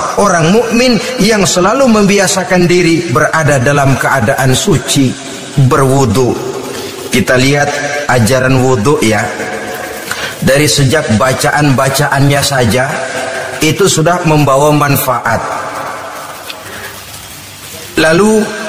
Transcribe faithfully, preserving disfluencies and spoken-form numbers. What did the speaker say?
orang mukmin yang selalu membiasakan diri berada dalam keadaan suci, berwudu. Kita lihat ajaran wudu ya, dari sejak bacaan-bacaannya saja itu sudah membawa manfaat. Lalu